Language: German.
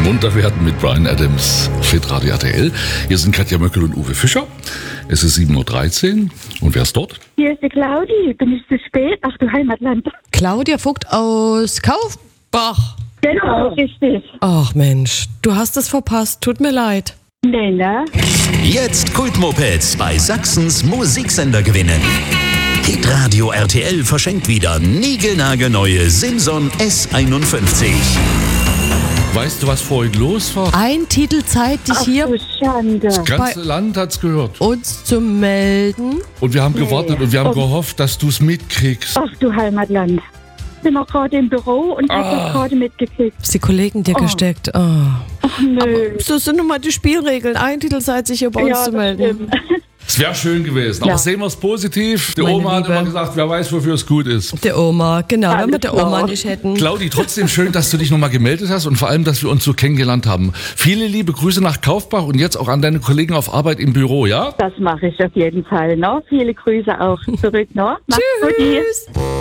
Munter werden mit Bryan Adams, Fit Radio RTL. Hier sind Katja Möckel und Uwe Fischer. Es ist 7.13 Uhr. Und wer ist dort? Hier ist die Claudi. Bin ich zu spät? Ach du Heimatland. Claudia Vogt aus Kaufbach. Genau, richtig. Ach Mensch, du hast es verpasst. Tut mir leid. Nee, ne? Jetzt Kultmopeds bei Sachsens Musiksender gewinnen. Hitradio RTL verschenkt wieder niegelnagelneue Simson S51. Weißt du, was vorhin los war? Ein Titel zeigt dich Ach hier du Schande. Das ganze Land hat's gehört. uns zu melden. Und wir haben gewartet und wir haben gehofft, dass du es mitkriegst. Ach du Heimatland. Sind wir gerade im Büro und hab das gerade mitgekriegt. Ist die Kollegen dir gesteckt? Oh. Ach nö. So sind nun mal die Spielregeln. Ein Titel zeigt sich hier bei uns zu melden. Es wäre schön gewesen, aber Ja. sehen wir es positiv. Die Meine Oma hat Liebe. immer gesagt, wer weiß, wofür es gut ist. Der Oma, genau, wenn wir Alles der Oma klar. nicht hätten. Claudi, trotzdem schön, dass du dich nochmal gemeldet hast und vor allem, dass wir uns so kennengelernt haben. Viele liebe Grüße nach Kaufbach und jetzt auch an deine Kollegen auf Arbeit im Büro, ja? Das mache ich auf jeden Fall, ne? Viele Grüße auch zurück, ne? Mach's gut. Tschüss.